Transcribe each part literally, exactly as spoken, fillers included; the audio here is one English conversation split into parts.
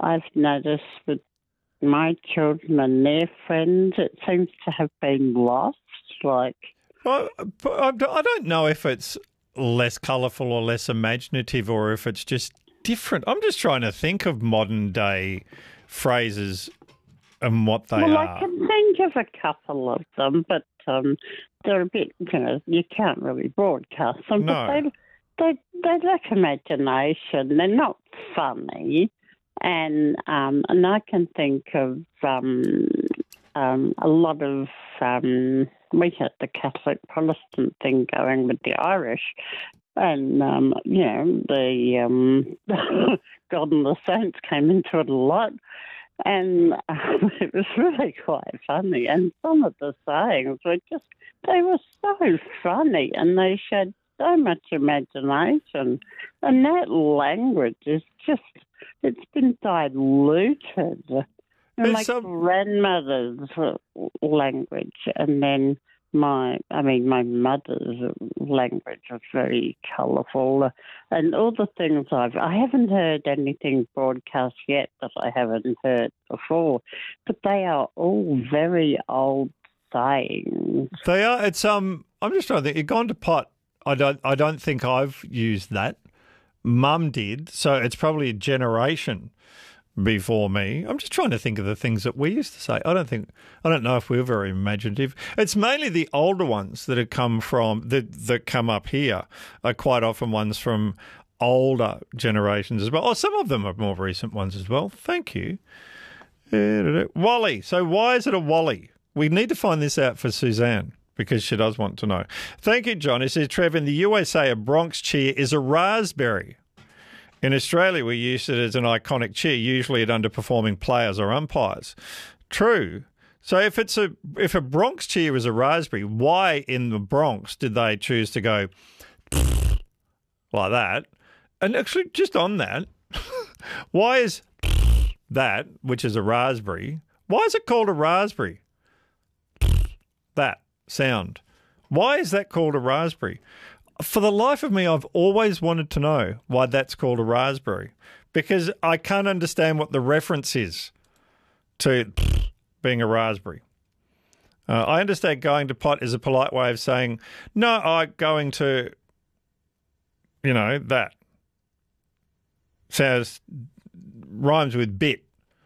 I've noticed with my children and their friends, it seems to have been lost. Like, Well, I don't know if it's less colourful or less imaginative or if it's just different. I'm just trying to think of modern day phrases and what they well, are. I can think of a couple of them, but um, they're a bit, you know, you can't really broadcast them. No. But they, they, they lack imagination. They're not funny. And um, and I can think of um, um, a lot of, um, we had the Catholic Protestant thing going with the Irish. And, um, you know, the um, God and the Saints came into it a lot. And um, it was really quite funny. And some of the sayings were just, they were so funny and they showed so much imagination. And that language is just, it's been diluted. And my some... grandmother's language and then my, I mean, my mother's language was very colourful. And all the things I've, I haven't heard anything broadcast yet that I haven't heard before, but they are all very old sayings. They are. It's, um, I'm just trying to think, you've gone to pot. I don't, I don't think I've used that. Mum did, so it's probably a generation before me. I'm just trying to think of the things that we used to say. I don't think, I don't know if we're very imaginative. It's mainly the older ones that have come from, that, that come up here are quite often ones from older generations as well. Oh, some of them are more recent ones as well. Thank you. Wally. So why is it a Wally? We need to find this out for Suzanne, because she does want to know. Thank you, John. He says, Trev, in the U S A, a Bronx cheer is a raspberry. In Australia, we use it as an iconic cheer, usually at underperforming players or umpires. True. So if it's a if a Bronx cheer is a raspberry, why in the Bronx did they choose to go like that? And actually, just on that, why is that, which is a raspberry, why is it called a raspberry? That sound. Why is that called a raspberry? For the life of me, I've always wanted to know why that's called a raspberry, because I can't understand what the reference is to being a raspberry. Uh, I understand going to pot is a polite way of saying, no, I'm going to, you know, that. Sounds, rhymes with bit.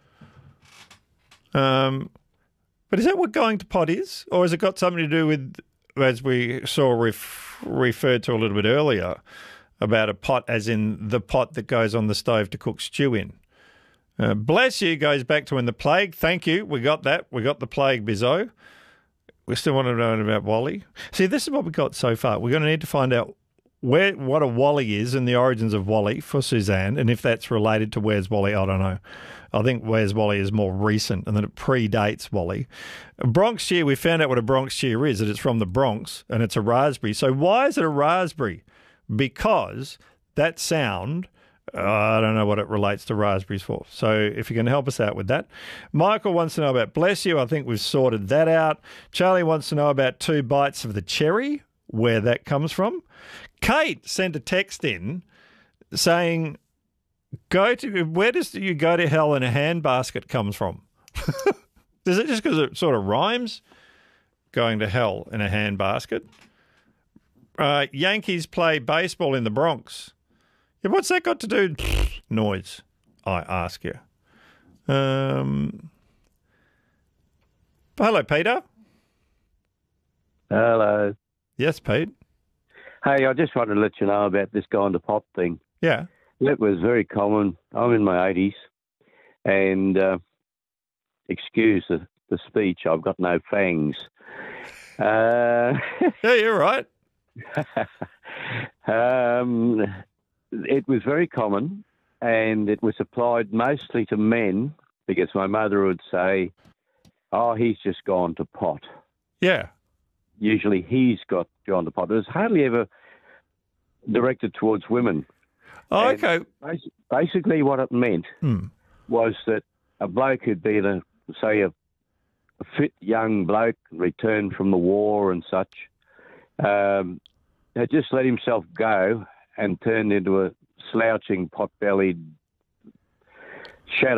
Um, but is that what going to pot is? Or has it got something to do with, as we saw ref- referred to a little bit earlier, about a pot as in the pot that goes on the stove to cook stew in? Uh, bless you goes back to when the plague. Thank you. We got that. We got the plague, Bizzo. We still want to know about Wally. See, this is what we got so far. We're going to need to find out where what a Wally is and the origins of Wally for Suzanne, and if that's related to Where's Wally, I don't know. I think Where's Wally is more recent and that it predates Wally. A Bronx cheer, we found out what a Bronx cheer is, that it's from the Bronx and it's a raspberry. So why is it a raspberry? Because that sound, uh, I don't know what it relates to raspberries for. So if you can help us out with that. Michael wants to know about Bless You. I think we've sorted that out. Charlie wants to know about two bites of the cherry, where that comes from. Kate sent a text in saying, "Go to where does you go to hell in a handbasket comes from?" Is it just because it sort of rhymes? Going to hell in a handbasket. Uh, Yankees play baseball in the Bronx. Yeah, what's that got to do? Noise, I ask you. Um, hello, Peter. Hello. Yes, Pete. Hey, I just wanted to let you know about this going to pop thing. Yeah. It was very common. I'm in my eighties, and uh, excuse the, the speech, I've got no fangs. Uh, yeah, you're right. um, it was very common, and it was applied mostly to men, because my mother would say, oh, he's just gone to pot. Yeah. Usually he's got gone to pot. It was hardly ever directed towards women. Oh, okay. Bas- basically what it meant hmm. was that a bloke who'd been, a, say, a, a fit young bloke, returned from the war and such, um, had just let himself go and turned into a slouching, pot-bellied, shadow